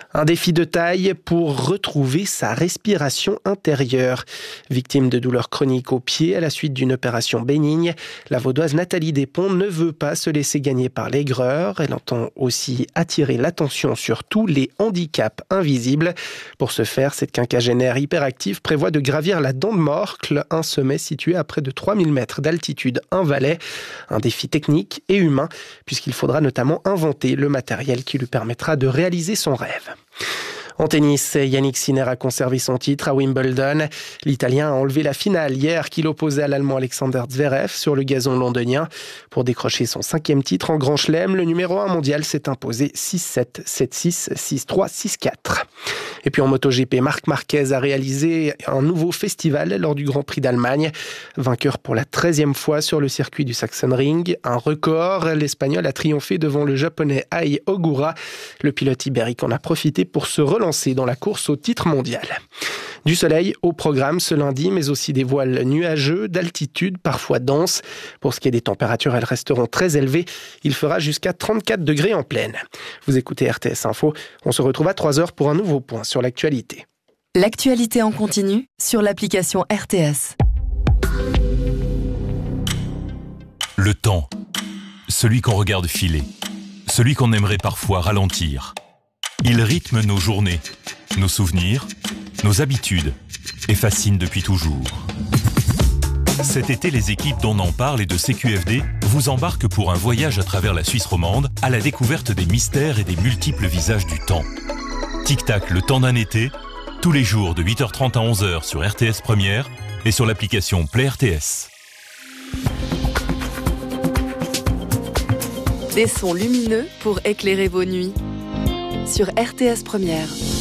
Un défi de taille pour retrouver sa respiration intérieure. Victime de douleurs chroniques au pied à la suite d'une opération bénigne, la Vaudoise Nathalie Despons ne veut pas se laisser gagner par l'aigreur. Elle entend aussi attirer l'attention sur tous les handicaps invisibles. Pour ce faire, cette quinquagénaire hyperactive prévoit de gravir la Dent de Morcle, un sommet situé à près de 3000 mètres d'altitude, un Valais. Un défi technique et humain, puisqu'il faudra notamment inventer le matériel qui lui permettra de réaliser son rêve. En tennis, Yannick Sinner a conservé son titre à Wimbledon. L'Italien a enlevé la finale hier qu'il opposait à l'Allemand Alexander Zverev sur le gazon londonien. Pour décrocher son 5e titre en Grand Chelem, le numéro 1 mondial s'est imposé 6-7, 7-6, 6-3, 6-4. Et puis en MotoGP, Marc Marquez a réalisé un nouveau festival lors du Grand Prix d'Allemagne. Vainqueur pour la 13e fois sur le circuit du Sachsenring. Un record, l'Espagnol a triomphé devant le Japonais Ai Ogura. Le pilote ibérique en a profité pour se relancer dans la course au titre mondial. Du soleil au programme ce lundi, mais aussi des voiles nuageux, d'altitude, parfois denses. Pour ce qui est des températures, elles resteront très élevées. Il fera jusqu'à 34 degrés en plaine. Vous écoutez RTS Info. On se retrouve à 3h pour un nouveau point sur l'actualité. L'actualité en continu sur l'application RTS. Le temps. Celui qu'on regarde filer. Celui qu'on aimerait parfois ralentir. Il rythme nos journées, nos souvenirs, nos habitudes et fascine depuis toujours. Cet été, les équipes d'On en parle et de CQFD vous embarquent pour un voyage à travers la Suisse romande à la découverte des mystères et des multiples visages du temps. Tic-tac, le temps d'un été, tous les jours de 8h30 à 11h sur RTS Première et sur l'application Play RTS. Des sons lumineux pour éclairer vos nuits. Sur RTS Première.